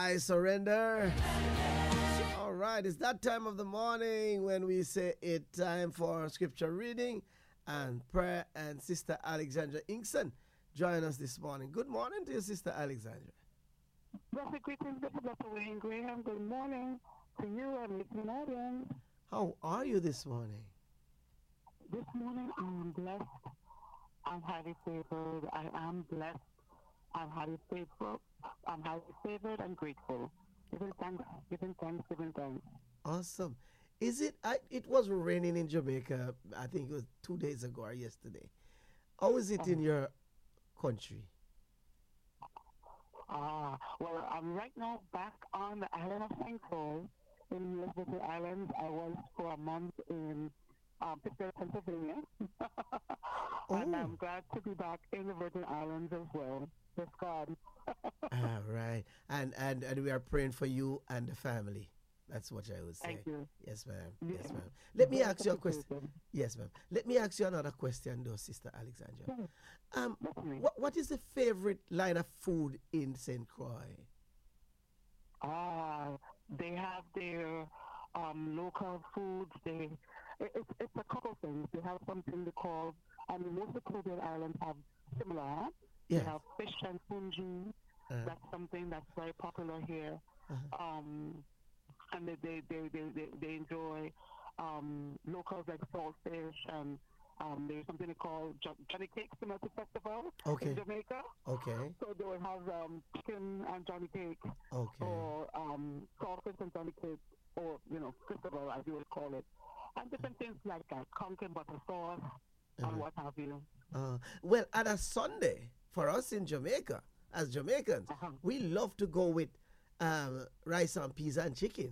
I surrender. All right, it's that time of the morning when we say it's time for scripture reading and prayer. And Sister Alexandra Inkson join us this morning. Good morning to you, Sister Alexandra. Blessed greetings, Dr. Wayne Graham. Good morning to you and listening audience. How are you this morning? This morning I am blessed. I'm highly favored. I am blessed. I'm highly faithful. I'm highly favored and grateful. Giving thanks, giving thanks, giving thanks. Awesome. Is it? It was raining in Jamaica. I think it was 2 days ago or yesterday. How is it in your country? Well, I'm right now back on the island of St. Croix in West Virgin Islands. I was for a month in Pittsburgh, Pennsylvania. And I'm glad to be back in the Virgin Islands as well. Bless God. All right. And we are praying for you and the family. That's what I would say. Thank you. Yes, ma'am. Yes, ma'am. Let me ask you a question. Yes, ma'am. Let me ask you another question, though, Sister Alexandra. What is the favorite line of food in St. Croix? They have their local foods. It's a couple things. They have something they call, most of the Caribbean islands have similar. Yes. They have fish and fungi. That's something that's very popular here. And they enjoy locals like saltfish, and there's something they call Johnny Cake Tomato Festival in Jamaica. Okay. So they will have chicken and Johnny Cake, or saltfish and Johnny Cake, or festival as you would call it, and different things like that, conch and butter sauce, and what have you. Well, on a Sunday for us in Jamaica, as Jamaicans, we love to go with rice and peas and chicken.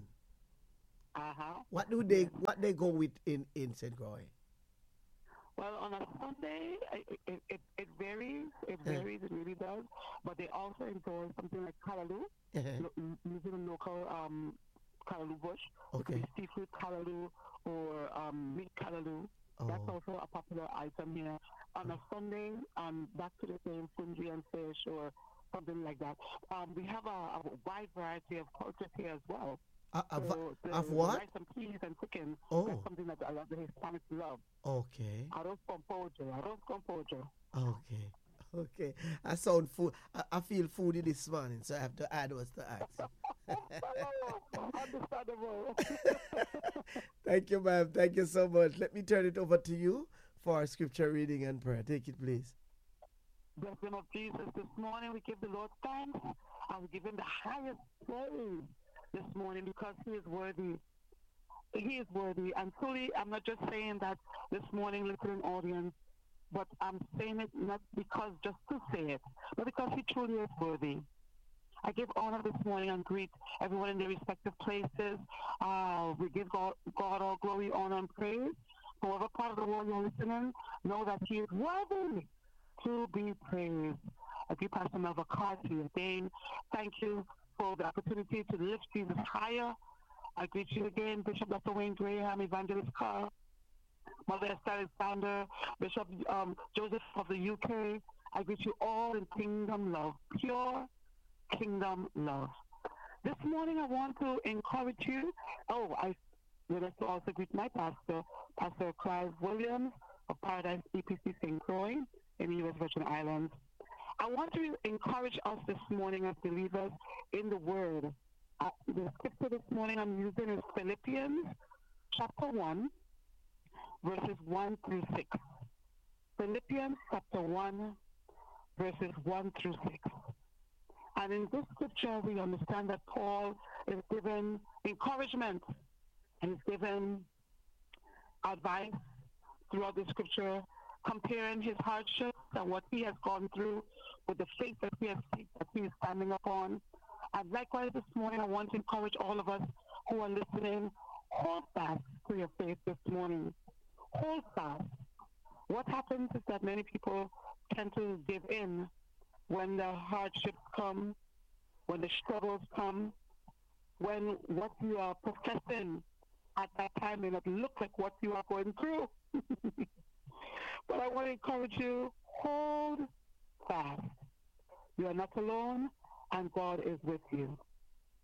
What they go with in St. Croix? Well, on a Sunday, it varies. It varies. It really does. But they also enjoy something like callaloo, using a local callaloo bush. It could be seafood callaloo or meat callaloo. That's also a popular item here. On a Sunday, back to the same fungi and fish or something like that. We have a wide variety of cultures here as well. Of what? Rice and peas and chicken. Oh. That's something that a lot of the Hispanics love. Okay. Arroz con pollo. Okay. I sound food. I feel foodie this morning, so I have to add what's to ask. Understandable. Thank you, ma'am. Thank you so much. Let me turn it over to you for our scripture reading and prayer. Take it, please. Blessing of Jesus, this morning we give the Lord thanks and we give him the highest praise this morning because he is worthy. He is worthy. And truly, I'm not just saying that this morning, listening audience, but I'm saying it not because just to say it, but because he truly is worthy. I give honor this morning and greet everyone in their respective places. We give God all glory, honor, and praise. However part of the world you're listening, know that he is worthy to be praised. I give Pastor Melva Carr to you again. Thank you for the opportunity to lift Jesus higher. I greet you again, Bishop Dr. Wayne Graham, Evangelist Carr, Mother Esther Alexander, Bishop Joseph of the UK. I greet you all in kingdom love, pure kingdom love. This morning I want to encourage you. I would like to also greet my pastor, Pastor Clive Williams of Paradise EPC St. Croix in the U.S. Virgin Islands. I want to encourage us this morning as believers in the Word. The scripture this morning I'm using is Philippians chapter 1, verses 1 through 6. Philippians chapter 1, verses 1 through 6. And in this scripture, we understand that Paul is given encouragement and is given advice throughout the scripture, comparing his hardships and what he has gone through with the faith that he is standing upon. And likewise, this morning, I want to encourage all of us who are listening, hold fast to your faith this morning. Hold fast. What happens is that many people tend to give in when the hardships come, when the struggles come, when what you are professing at that time may not look like what you are going through. But I want to encourage you, hold fast. You are not alone, and God is with you.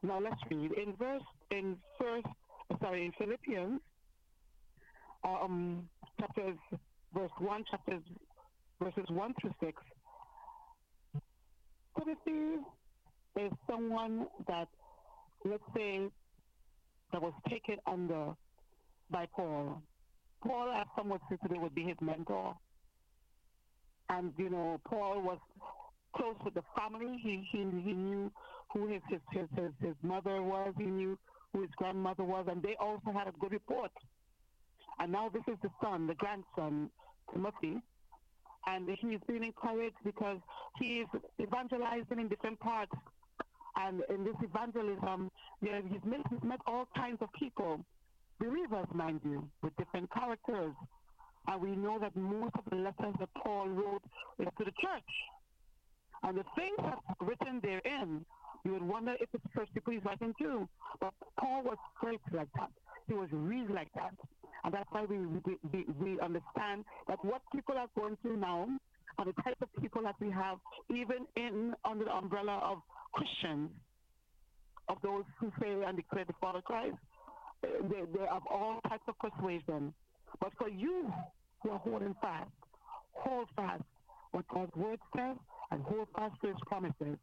Now let's read in Philippians, chapters verse 1, verses 1 through 6. Timothy is someone that, let's say, that was taken under by Paul. Paul, as some would say today, would be his mentor. And, Paul was close with the family. He knew who his mother was. He knew who his grandmother was. And they also had a good report. And now this is the son, the grandson, Timothy. And he's been encouraged because he is evangelizing in different parts. And in this evangelism, he's met all kinds of people, believers, mind you, with different characters. And we know that most of the letters that Paul wrote is to the church. And the things that's written therein, you would wonder if it's first people he's writing to. But Paul was straight like that. He was real like that. And that's why we understand that what people are going through now and the type of people that we have, even under the umbrella of Christians, of those who say and declare the Father Christ, they're of all types of persuasion. But for you who are holding fast, hold fast what God's word says and hold fast to his promises.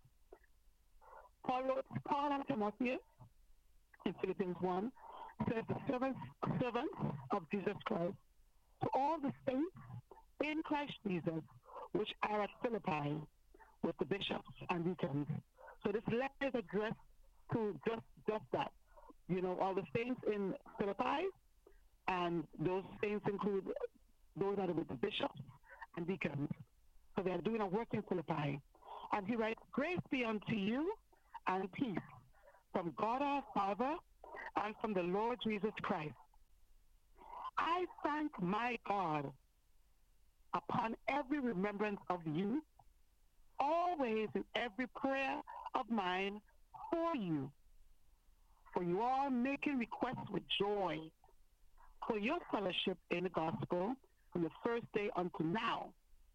Paul and Timothy in Philippians 1 says, the servants of Jesus Christ, to all the saints in Christ Jesus, which are at Philippi, with the bishops and deacons. So this letter is addressed to just that. All the saints in Philippi, and those saints include those that are with the bishops and deacons. So they are doing a work in Philippi. And he writes, grace be unto you and peace from God our Father and from the Lord Jesus Christ. I thank my God upon every remembrance of you, always in every prayer of mine for you. For you are making requests with joy for your fellowship in the gospel from the first day unto now.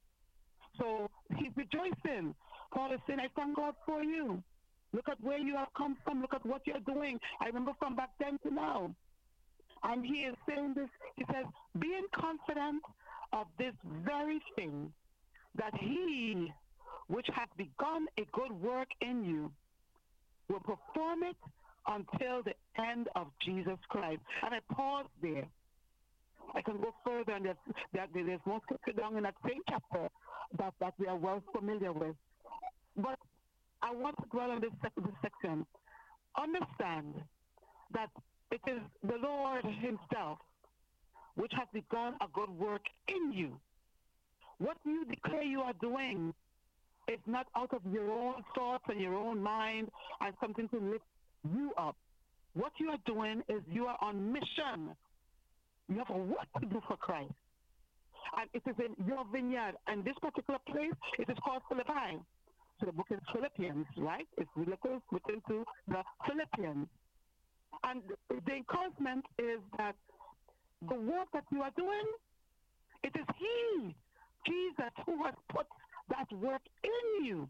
So he's rejoicing. Paul is saying, I thank God for you. Look at where you have come from. Look at what you're doing. I remember from back then to now. And he is saying this. He says, being confident of this very thing, that he which hath begun a good work in you will perform it until the end of Jesus Christ. And I pause there. I can go further, and there's more scripture down in that same chapter that we are well familiar with. But I want to dwell on this section. Understand that it is the Lord himself which has begun a good work in you. What you declare you are doing is not out of your own thoughts and your own mind and something to lift you up. What you are doing is you are on mission. You have a work to do for Christ. And it is in your vineyard. And this particular place, it is called Philippi. So the book is Philippians, right? It's written to the Philippians. And the encouragement is that the work that you are doing, it is he, Jesus, who has put that work in you.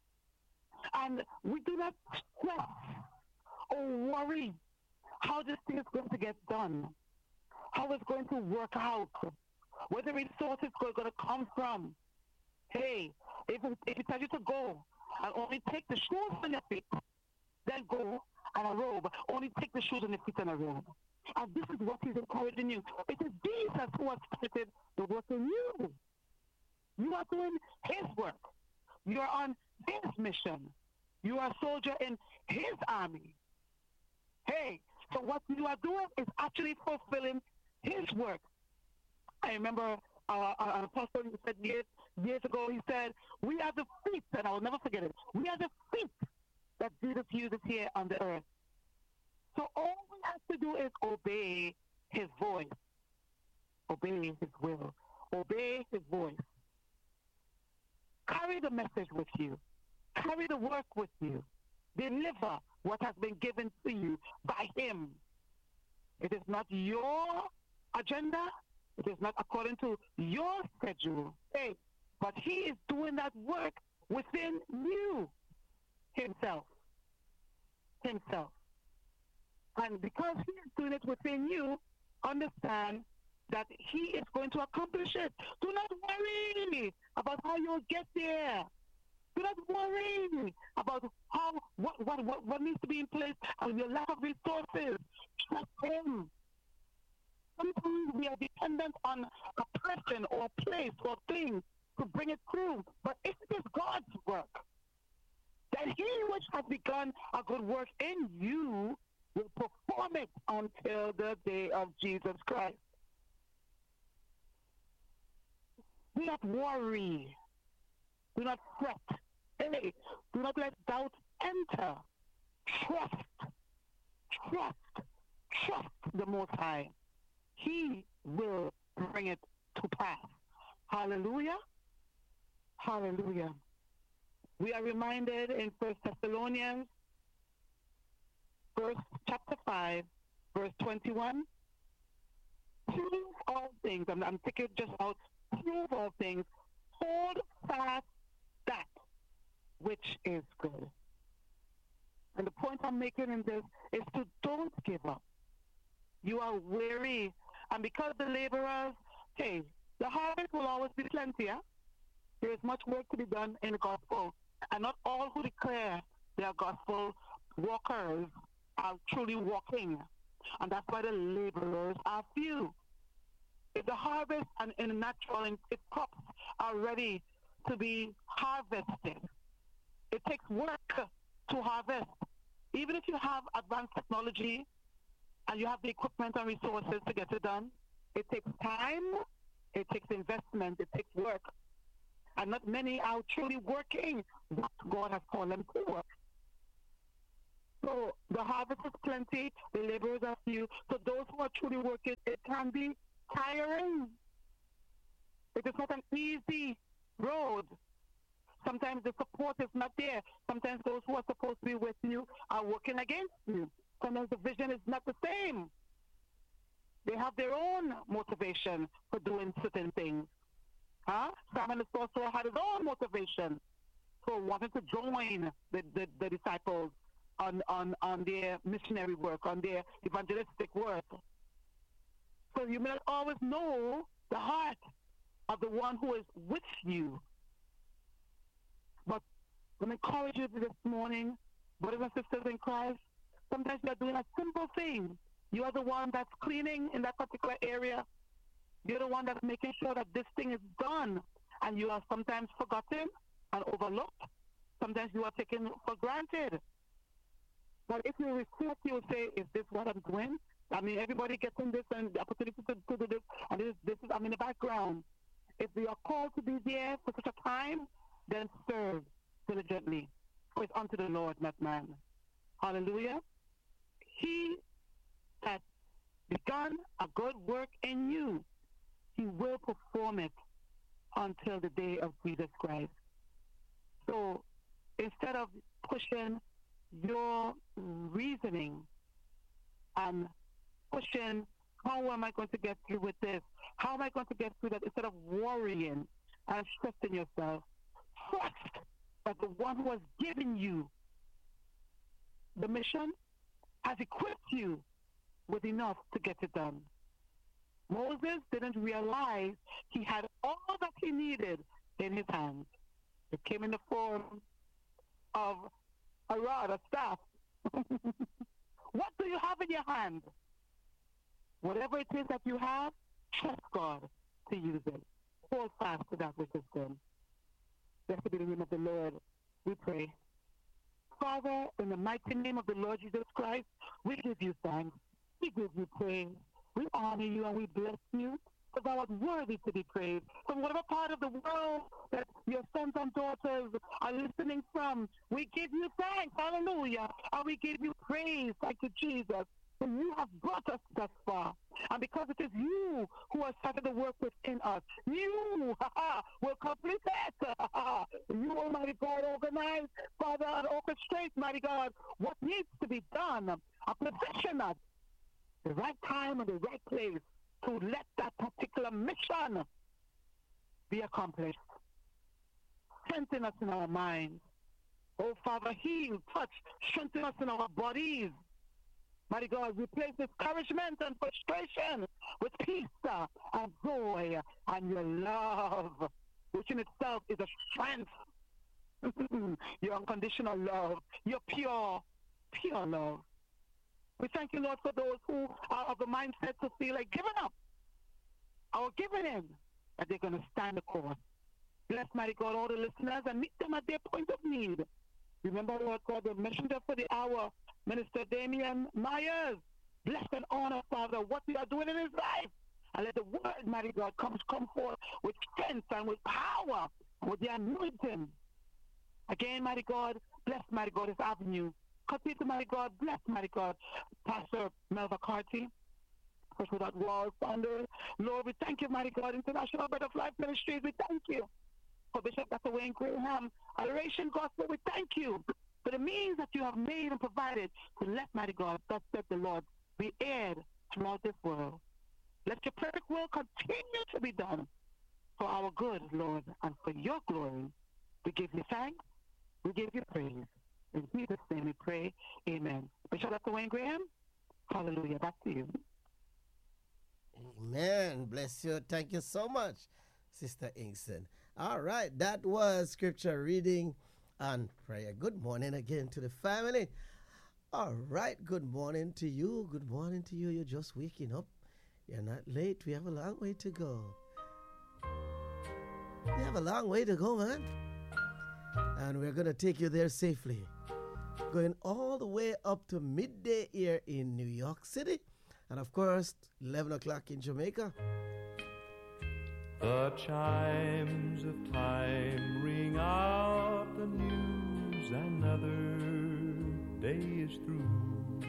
And we do not stress or worry how this thing is going to get done, how it's going to work out, where the resources are going to come from. Hey, if it tells you to go and only take the shoes on your feet, then go and a robe. Only take the shoes on your feet and a robe. And this is what he's encouraging you. It is Jesus who has started the work in you. You are doing his work. You are on his mission. You are a soldier in his army. Hey, so what you are doing is actually fulfilling his work. I remember an apostle who said years ago, he said, we are the feet, and I will never forget it, we are the feet that Jesus uses here on the earth. So all we have to do is obey his voice, obey his will, obey his voice. Carry the message with you. Carry the work with you. Deliver what has been given to you by him. It is not your agenda. It is not according to your schedule. Hey, but he is doing that work within you himself. himself. And because he is doing it within you, understand that he is going to accomplish it. Do not worry about how you'll get there. Do not worry about what needs to be in place and your lack of resources. Trust him. Sometimes we are dependent on a person or a place or thing to bring it through. But if it is God's work, then he which has begun a good work in you will perform it until the day of Jesus Christ. Do not worry. Do not fret. Hey, do not let doubt enter. Trust the Most High. He will bring it to pass. Hallelujah. Hallelujah. We are reminded in 1 Thessalonians, chapter 5, verse 21. Prove all things. I'm taking it just out. Prove all things. Hold fast that which is good. And the point I'm making in this is to don't give up. You are weary. And because the laborers, hey, the harvest will always be plenty, yeah? There is much work to be done in the gospel. And not all who declare they are gospel walkers are truly walking. And that's why the laborers are few. If the harvest and in the natural, if crops are ready to be harvested, it takes work to harvest. Even if you have advanced technology and you have the equipment and resources to get it done, it takes time, it takes investment, it takes work. And not many are truly working what God has called them to work. So the harvest is plenty, the laborers are few. So those who are truly working, it can be tiring. It is not an easy road. Sometimes the support is not there. Sometimes those who are supposed to be with you are working against you. Sometimes the vision is not the same. They have their own motivation for doing certain things. Simon the sorcerer had his own motivation for wanting to join the disciples on their missionary work, on their evangelistic work. So you may not always know the heart of the one who is with you. But I'm encourage you this morning, brothers and sisters in Christ, sometimes you are doing a simple thing. You are the one that's cleaning in that particular area. You're the one that's making sure that this thing is done. And you are sometimes forgotten and overlooked. Sometimes you are taken for granted. But if you reflect, you will say, is this what I'm doing? I mean, everybody gets in this and the opportunity to do this. And this is, I'm in the background. If we are called to be there for such a time, then serve diligently. For it's unto the Lord, not man. Hallelujah. He that begun a good work in you, he will perform it until the day of Jesus Christ. So instead of pushing your reasoning and pushing, how am I going to get through with this? How am I going to get through that? Instead of worrying and stressing yourself, trust that the one who has given you the mission has equipped you with enough to get it done. Moses didn't realize he had all that he needed in his hands. It came in the form of a rod, a staff. What do you have in your hand? Whatever it is that you have, trust God to use it. Hold fast to that which is good. Blessed be the name of the Lord, we pray. Father, in the mighty name of the Lord Jesus Christ, we give you thanks. We give you praise. We honor you and we bless you, for thou art worthy to be praised. From whatever part of the world that your sons and daughters are listening from, we give you thanks, hallelujah, and we give you praise. Thank you, Jesus. For you have brought us thus far. And because it is you who has started the work within us, you will complete it. You, Almighty God, organize, Father, and orchestrate, mighty God, what needs to be done. Position us the right time and the right place to let that particular mission be accomplished. Strengthen us in our minds. Oh, Father, heal, touch, strengthen us in our bodies. Mighty God, replace discouragement and frustration with peace and joy and your love, which in itself is a strength. Your unconditional love, your pure love. We thank you, Lord, for those who are of the mindset to feel like giving up or giving in, that they're going to stand the course. Bless, mighty God, all the listeners and meet them at their point of need. Remember, Lord God, the messenger for the hour, Minister Damian Myers. Bless and honor, Father, what we are doing in his life. And let the word, mighty God, come forth with strength and with power, and with the anointing. Again, mighty God, bless, mighty God, his avenue. Continue to, mighty God, bless, mighty God, Pastor Melva Carty, Push Without Walls founder. Lord, we thank you, mighty God, International Bread of Life Ministries. We thank you for Bishop Dr. Wayne Graham, Adoration Gospel. We thank you for the means that you have made and provided to let, mighty God, thus said the Lord, be aired throughout this world. Let your perfect will continue to be done for our good, Lord, and for your glory. We give you thanks. We give you praise. In Jesus' name we pray. Amen. Bishop Dr. Wayne Graham, hallelujah. Back to you. Amen. Bless you. Thank you so much, Sister Inkson. All right, that was scripture reading and prayer. Good morning again to the family. All right, good morning to you. Good morning to you. You're just waking up. You're not late. We have a long way to go. We have a long way to go, man. And we're going to take you there safely. Going all the way up to midday here in New York City. And of course, 11 o'clock in Jamaica. The chimes of time ring out the news. Another day is through.